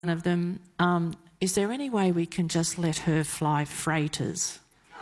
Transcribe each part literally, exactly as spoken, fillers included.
one of them, um, is there any way we can just let her fly freighters?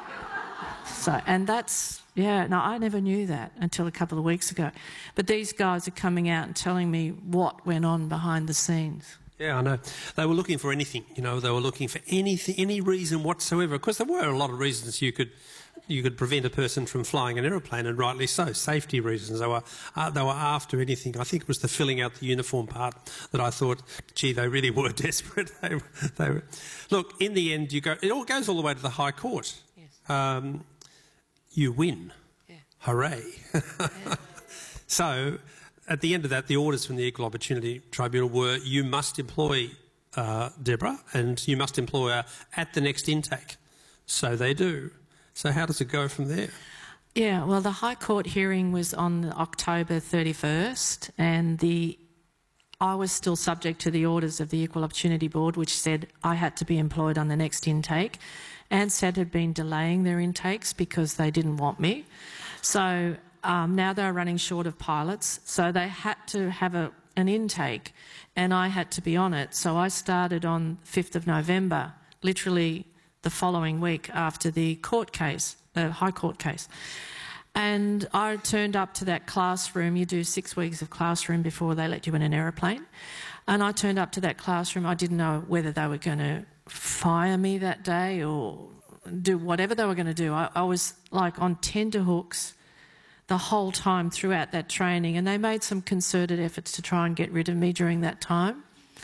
So, and that's, yeah, no, I never knew that until a couple of weeks ago. But these guys are coming out and telling me what went on behind the scenes. Yeah, I know. They were looking for anything, you know, they were looking for anything, any reason whatsoever. Of course, there were a lot of reasons you could you could prevent a person from flying an aeroplane, and rightly so, safety reasons. They were, uh, they were after anything. I think it was the filling out the uniform part that I thought, gee, they really were desperate. they, they were. Look, in the end, you go. It all goes all the way to the High Court. Yes. Um, you win. Yeah. Hooray. Yeah. So, at the end of that, the orders from the Equal Opportunity Tribunal were you must employ uh, Deborah and you must employ her at the next intake. So they do. So how does it go from there? Yeah, well, the High Court hearing was on October thirty-first, and the I was still subject to the orders of the Equal Opportunity Board, which said I had to be employed on the next intake. ANZSAT had been delaying their intakes because they didn't want me. So um, now they're running short of pilots, so they had to have a, an intake, and I had to be on it. So I started on fifth of November, literally the following week after the court case, the High Court case. And I turned up to that classroom. You do six weeks of classroom before they let you in an aeroplane. And I turned up to that classroom. I didn't know whether they were going to fire me that day or do whatever they were going to do. I, I was like on tenterhooks the whole time throughout that training, and they made some concerted efforts to try and get rid of me during that time.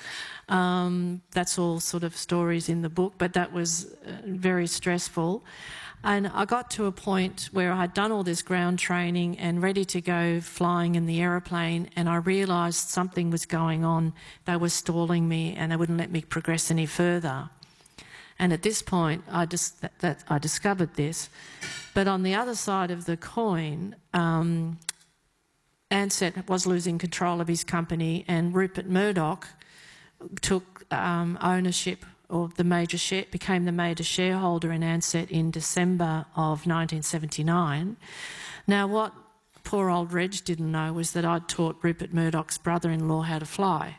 Um, that's all sort of stories in the book, but that was uh, very stressful. And I got to a point where I had done all this ground training and ready to go flying in the aeroplane, and I realised something was going on. They were stalling me and they wouldn't let me progress any further. And at this point, I, just, that, that, I discovered this. But on the other side of the coin, um, ANZSAT was losing control of his company, and Rupert Murdoch took um, ownership of the major share, became the major shareholder in ANZSAT in December of nineteen seventy-nine. Now, what poor old Reg didn't know was that I'd taught Rupert Murdoch's brother-in-law how to fly.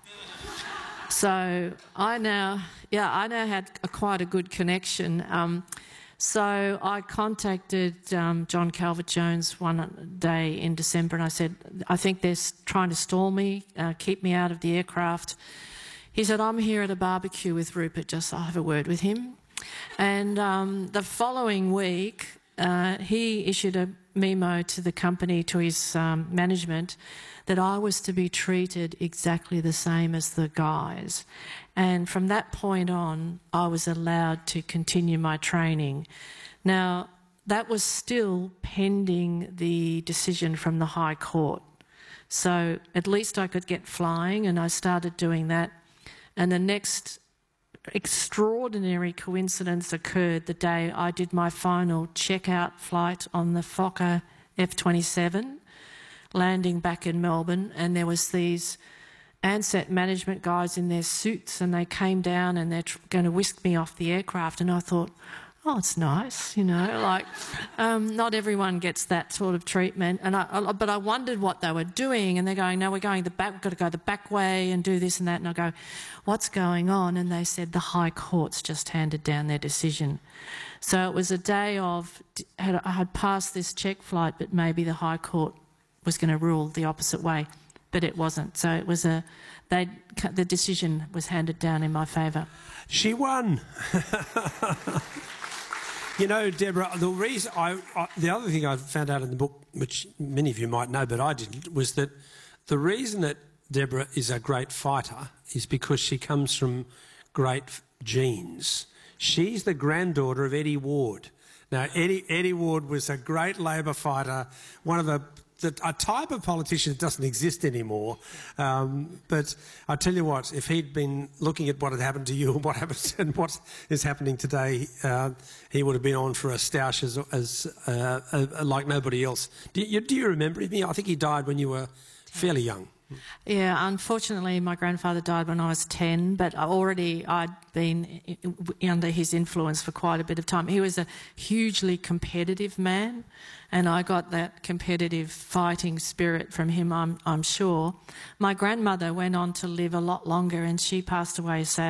So I now, yeah, I now had a, quite a good connection. Um, so I contacted um, John Calvert-Jones one day in December, and I said, I think they're trying to stall me, uh, keep me out of the aircraft. He said, I'm here at a barbecue with Rupert, just I'll have a word with him. And um, the following week, uh, he issued a memo to the company, to his um, management, that I was to be treated exactly the same as the guys. And from that point on, I was allowed to continue my training. Now, that was still pending the decision from the High Court. So at least I could get flying, and I started doing that. And the next extraordinary coincidence occurred the day I did my final checkout flight on the Fokker F twenty-seven, landing back in Melbourne, and there was these ANZSAT management guys in their suits, and they came down and they're going to whisk me off the aircraft, and I thought, oh, it's nice, you know, like um, not everyone gets that sort of treatment. And I, I, but I wondered what they were doing, and they're going, no, we're going the back, we've got to go the back way and do this and that. And I go, what's going on? And they said the High Court's just handed down their decision. So it was a day of, had, I had passed this check flight, but maybe the High Court was going to rule the opposite way, but it wasn't. So it was a, they, the decision was handed down in my favour. She won. You know, Deborah, the reason I, I, the other thing I found out in the book, which many of you might know, but I didn't, was that the reason that Deborah is a great fighter is because she comes from great genes. She's the granddaughter of Eddie Ward. Now, Eddie, Eddie Ward was a great Labor fighter, one of the The, a type of politician that doesn't exist anymore. Um, but I tell you what, if he'd been looking at what had happened to you and what happened and what is happening today, uh, he would have been on for a stoush as, as uh, uh, like nobody else. Do you, do you remember him? I think he died when you were fairly young. Yeah, unfortunately, my grandfather died when I was ten, but already I'd been under his influence for quite a bit of time. He was a hugely competitive man, and I got that competitive fighting spirit from him, I'm, I'm sure. My grandmother went on to live a lot longer, and she passed away sadly.